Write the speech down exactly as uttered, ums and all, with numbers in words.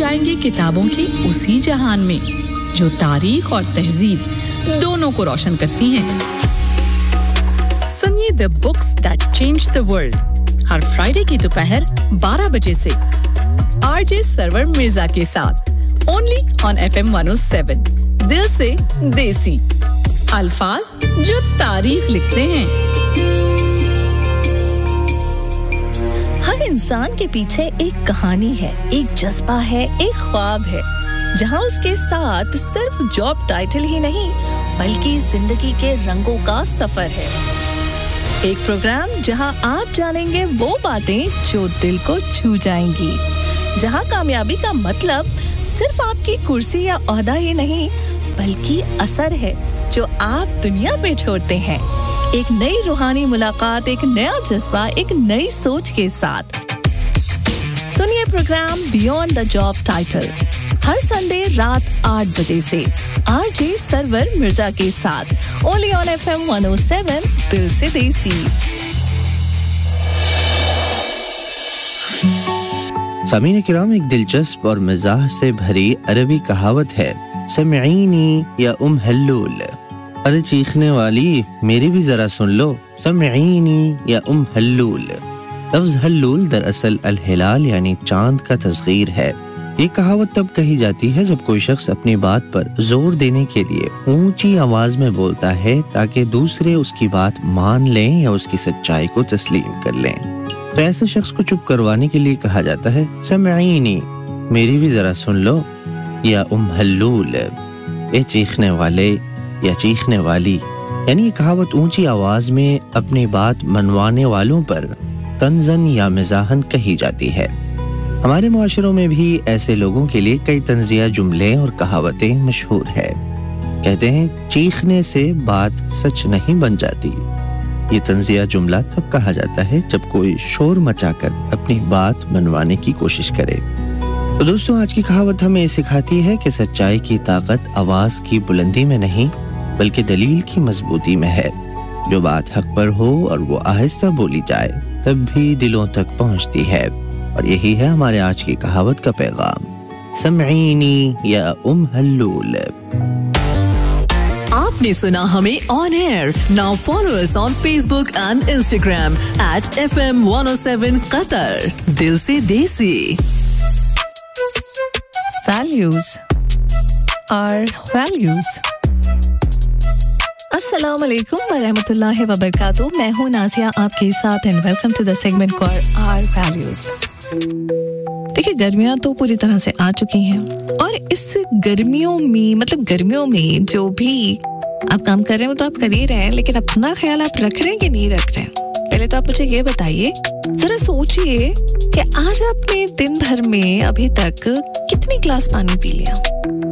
जाएंगे किताबों के उसी जहान में जो तारीख और तहजीब दोनों को रोशन करती हैं। सुनिए the books that changed the world her Friday की दोपहर बारह बजे से आरजे सरवर मिर्जा के साथ only on FM one oh seven। दिल से देसी अल्फाज जो तारीख लिखते हैं। हर इंसान के पीछे एक कहानी है, एक जज्बा है, एक ख्वाब है, जहां उसके साथ सिर्फ जॉब टाइटल ही नहीं बल्कि जिंदगी के रंगों का सफर है। एक प्रोग्राम जहां आप जानेंगे वो बातें जो दिल को छू जाएंगी, जहां कामयाबी का मतलब सिर्फ आपकी कुर्सी या ओहदा ही नहीं बल्कि असर है जो आप दुनिया पे छोड़ते हैं। एक नई रूहानी मुलाकात, एक नया जज्बा, एक नई सोच के साथ सुनिए programme beyond the job title her Sunday रात आठ बजे से आरजे सरवर मिर्जा के साथ only on FM one oh seven। दिल से देसी। सामीन किराम, एक दिलचस्प और मजाह से भरी अरबी कहावत है, समईनी या उम हल्लूल। अरे चीखने वाली, मेरी भी जरा सुन लो, समईनी या उम हल्लूल। लफ्ज हल्लूल दरअसल अल हिलाल यानी चांद का तस्गीर है। ये कहावत तब कही जाती है जब कोई शख्स अपनी बात पर जोर देने के लिए ऊंची आवाज में बोलता है ताकि दूसरे उसकी बात मान लें या उसकी सच्चाई को तस्लीम कर लें। तो ऐसे शख्स को चुप करवाने के लिए कहा जाता है, समईनी, मेरी भी जरा सुन लो, या उम हल्लूल, ए चीखने वाले या चीखने वाली। यानी ये कहावत ऊंची आवाज में अपनी बात मनवाने वालों पर तंजन या मिजाहन कही जाती है। हमारे मुआशरों में भी ऐसे लोगों के लिए कई तंजिया जुमले और कहावतें मशहूर है। कहते हैं, चीखने से बात सच नहीं बन जाती। ये तंजिया जुमला तब कहा जाता है जब कोई शोर मचाकर अपनी बात मनवाने की कोशिश करे। तो दोस्तों, आज की कहावत हमें सिखाती है कि सच्चाई की ताकत आवाज की बुलंदी में नहीं बल्कि दलील की मजबूती में है। जो बात हक पर हो और वो आहिस्ता बोली जाए तब भी दिलों तक पहुंचती है। और यही है हमारे आज की कहावत का पैगाम, समईनी या उम हल्लूल। आपने सुना हमें on air. Now follow us on Facebook and Instagram at F M one oh seven Qatar. दिल से देसी। Values are values. अस्सलाम वालेकुम व रहमतुल्लाहि व बरकातहू। मैं हूँ नाज़िया आपके साथ and welcome to the segment called our values. देखिए, गर्मियाँ तो पूरी तरह से आ चुकी हैं और इस गर्मियों में मतलब गर्मियों में जो भी आप काम कर रहे हैं वो तो आप कर ही रहे हैं, लेकिन अपना ख्याल आप रख रहे हैं कि नहीं रख रहे हैं? पहले तो आप मुझे ये बताइए, जरा सोचिए कि आज आपने दिन भर में अभी तक कितनी गिलास पानी पी लिया?